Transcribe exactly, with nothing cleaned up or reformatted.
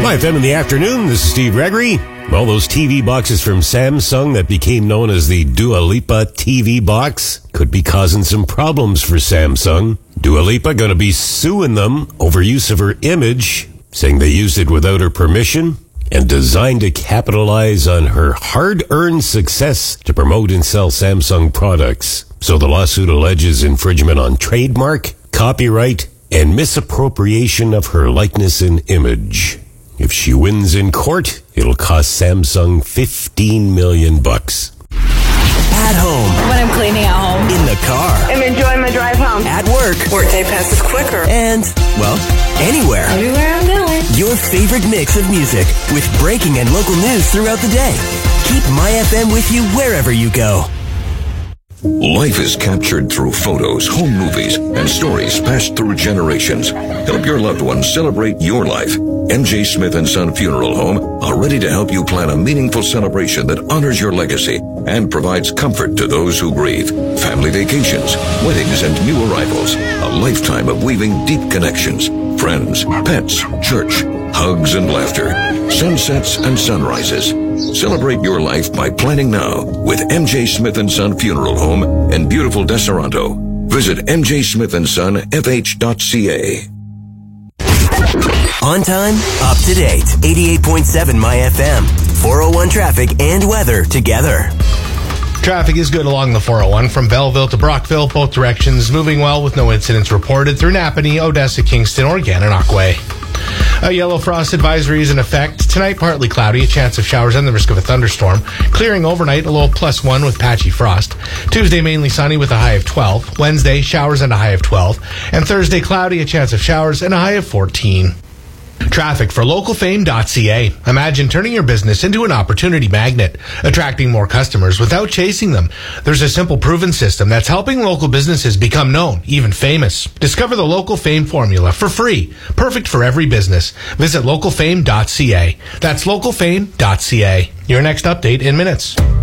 My F M in the afternoon, this is Steve Gregory. All those T V boxes from Samsung that became known as the Dua Lipa T V box could be causing some problems for Samsung. Dua Lipa going to be suing them over use of her image, saying they used it without her permission and designed to capitalize on her hard-earned success to promote and sell Samsung products. So the lawsuit alleges infringement on trademark, copyright, and misappropriation of her likeness and image. If she wins in court, it'll cost Samsung fifteen million bucks. At home. When I'm cleaning at home. In the car. I'm enjoying my drive home. At work. Workday passes quicker. And, well, anywhere. Everywhere I'm going. Your favorite mix of music with breaking and local news throughout the day. Keep My F M with you wherever you go. Life is captured through photos, home movies, and stories passed through generations. Help your loved ones celebrate your life. M J Smith and Son Funeral Home are ready to help you plan a meaningful celebration that honors your legacy and provides comfort to those who grieve. Family vacations, weddings, and new arrivals. A lifetime of weaving deep connections. Friends, pets, church, hugs and laughter. Sunsets and sunrises. Celebrate your life by planning now with M J Smith and Son Funeral Home in beautiful Deseronto. Visit m j smith and son f h dot c a. On time, up to date. eighty-eight point seven My F M. four oh one traffic and weather together. Traffic is good along the four oh one from Belleville to Brockville, both directions. Moving well with no incidents reported through Napanee, Odessa, Kingston, or Gananoque Way. A yellow frost advisory is in effect. Tonight, partly cloudy, a chance of showers and the risk of a thunderstorm. Clearing overnight, a low plus one with patchy frost. Tuesday, mainly sunny with a high of twelve. Wednesday, showers and a high of twelve. And Thursday, cloudy, a chance of showers and a high of fourteen. Traffic for local fame dot c a. Imagine turning your business into an opportunity magnet, attracting more customers without chasing them. There's a simple, proven system that's helping local businesses become known, even famous. Discover the Local Fame formula for free, perfect for every business. Visit local fame dot c a. That's local fame dot c a. Your next update in minutes.